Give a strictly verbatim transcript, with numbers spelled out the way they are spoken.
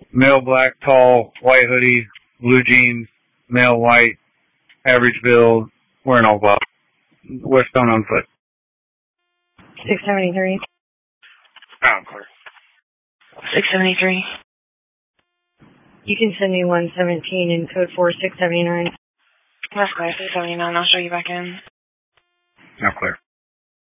Male black, tall, white hoodie, blue jeans, male white, average build, wearing all black. Westbound on foot. six seventy-three. Oh, clear. six seventy-three. You can send me one seventeen in code four six seventy-nine. That's clear, six seventy-nine. I'll show you back in. Now clear.